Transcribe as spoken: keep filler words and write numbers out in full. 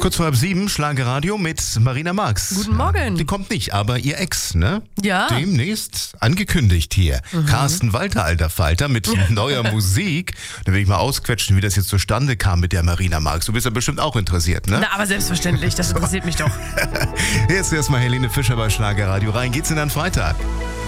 Kurz vor halb sieben, Schlagerradio mit Marina Marx. Guten Morgen. Die kommt nicht, aber ihr Ex, ne? Ja. Demnächst angekündigt hier. Mhm. Carsten Walter, alter Falter, mit neuer Musik. Da will ich mal ausquetschen, wie das jetzt zustande kam mit der Marina Marx. Du bist ja bestimmt auch interessiert, ne? Na, aber selbstverständlich, das interessiert mich doch. Jetzt erstmal Helene Fischer bei Schlagerradio. Rein geht's in den Freitag.